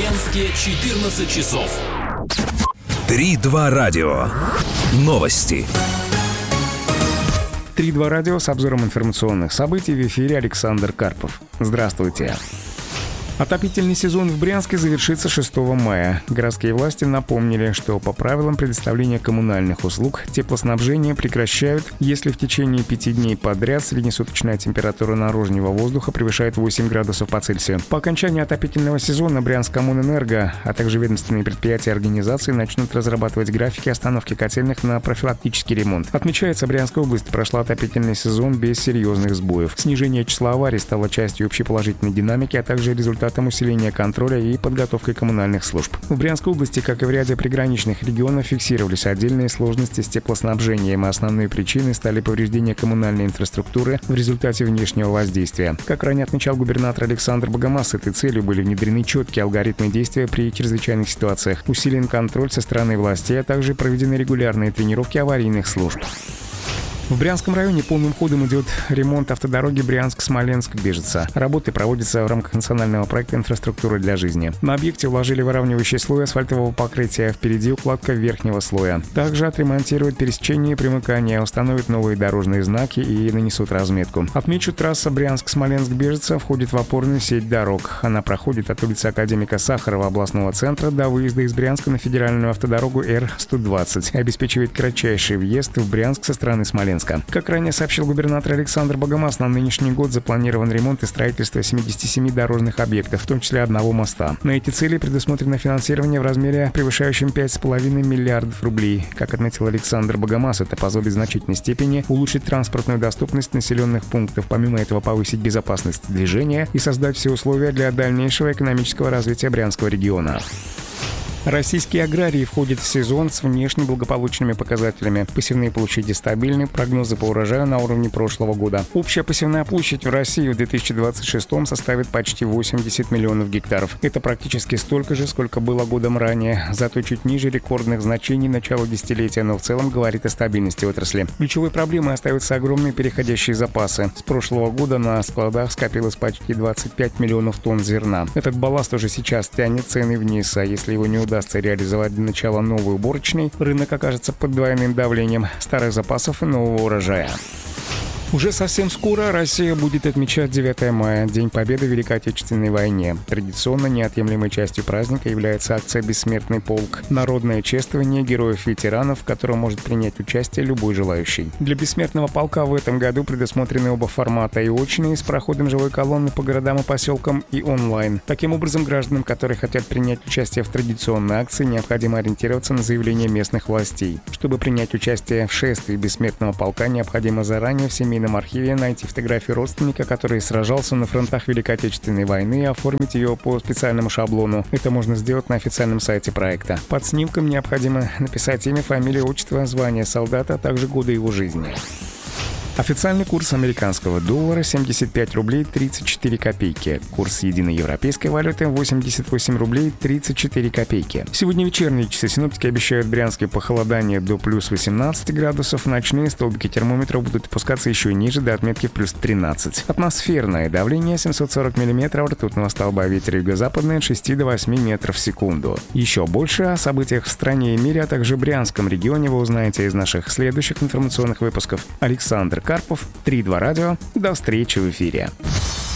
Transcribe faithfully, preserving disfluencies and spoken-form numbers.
Брянске четырнадцать часов. Три-два радио. Новости. Три-два радио с обзором информационных событий. В эфире Александр Карпов. Здравствуйте. Отопительный сезон в Брянске завершится шестого мая. Городские власти напомнили, что по правилам предоставления коммунальных услуг теплоснабжение прекращают, если в течение пяти дней подряд среднесуточная температура наружного воздуха превышает восемь градусов по Цельсию. По окончании отопительного сезона Брянскоммунэнерго, а также ведомственные предприятия и организации начнут разрабатывать графики остановки котельных на профилактический ремонт. Отмечается, Брянская область прошла отопительный сезон без серьезных сбоев. Снижение числа аварий стало частью общеположительной динамики, а также результатом усиления контроля и подготовкой коммунальных служб. В Брянской области, как и в ряде приграничных регионов, фиксировались отдельные сложности с теплоснабжением, а основной причиной стали повреждения коммунальной инфраструктуры в результате внешнего воздействия. Как ранее отмечал губернатор Александр Богомаз, с этой целью были внедрены четкие алгоритмы действия при чрезвычайных ситуациях, усилен контроль со стороны властей, а также проведены регулярные тренировки аварийных служб. В Брянском районе полным ходом идет ремонт автодороги Брянск-Смоленск-Бежица. Работы проводятся в рамках национального проекта «Инфраструктура для жизни». На объекте уложили выравнивающий слой асфальтового покрытия, впереди укладка верхнего слоя. Также отремонтируют пересечение и примыкания, установят новые дорожные знаки и нанесут разметку. Отмечу, трасса Брянск-Смоленск-Бежица входит в опорную сеть дорог. Она проходит от улицы Академика Сахарова областного центра до выезда из Брянска на федеральную автодорогу Р сто двадцать. Обеспечивает кратчайший въезд в Брянск со стороны Смоленска. Как ранее сообщил губернатор Александр Богомаз, на нынешний год запланирован ремонт и строительство семидесяти семи дорожных объектов, в том числе одного моста. На эти цели предусмотрено финансирование в размере, превышающем пять с половиной миллиардов рублей. Как отметил Александр Богомаз, это позволит в значительной степени улучшить транспортную доступность населенных пунктов, помимо этого повысить безопасность движения и создать все условия для дальнейшего экономического развития Брянского региона. Российские аграрии входят в сезон с внешне благополучными показателями. Посевные площади стабильны, прогнозы по урожаю на уровне прошлого года. Общая посевная площадь в России в две тысячи двадцать шестом составит почти восемьдесят миллионов гектаров. Это практически столько же, сколько было годом ранее, зато чуть ниже рекордных значений начала десятилетия, но в целом говорит о стабильности отрасли. Ключевой проблемой остаются огромные переходящие запасы. С прошлого года на складах скопилось почти двадцать пять миллионов тонн зерна. Этот балласт уже сейчас тянет цены вниз, а если его не удастся удастся реализовать до начала новый уборочный, рынок окажется под двойным давлением старых запасов и нового урожая. Уже совсем скоро Россия будет отмечать девятое мая, День Победы в Великой Отечественной войне. Традиционно неотъемлемой частью праздника является акция «Бессмертный полк» — народное чествование героев-ветеранов, в котором может принять участие любой желающий. Для «Бессмертного полка» в этом году предусмотрены оба формата — и очные, с проходом живой колонны по городам и поселкам, и онлайн. Таким образом, гражданам, которые хотят принять участие в традиционной акции, необходимо ориентироваться на заявление местных властей. Чтобы принять участие в шествии «Бессмертного полка», необходимо заранее в семейном В архиве найти фотографию родственника, который сражался на фронтах Великой Отечественной войны, и оформить ее по специальному шаблону. Это можно сделать на официальном сайте проекта. Под снимком необходимо написать имя, фамилию, отчество, звание солдата, а также годы его жизни. Официальный курс американского доллара — семьдесят пять рублей тридцать четыре копейки. Курс единой европейской валюты — восемьдесят восемь рублей тридцать четыре копейки. Сегодня вечерние часы синоптики обещают в Брянске похолодание до плюс восемнадцати градусов. Ночные столбики термометров будут опускаться еще ниже, до отметки в плюс тринадцать. Атмосферное давление семьсот сорок миллиметров ртутного столба, ветер юго-западный от шести до восьми метров в секунду. Еще больше о событиях в стране и мире, а также Брянском регионе вы узнаете из наших следующих информационных выпусков. Александр Карпов, Три-два радио. До встречи в эфире.